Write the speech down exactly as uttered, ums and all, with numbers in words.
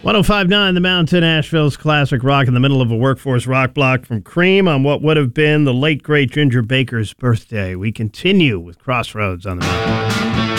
one oh five point nine The Mountain, Asheville's classic rock in the middle of a workforce rock block from Cream on what would have been the late, great Ginger Baker's birthday. We continue with Crossroads on the Mountain.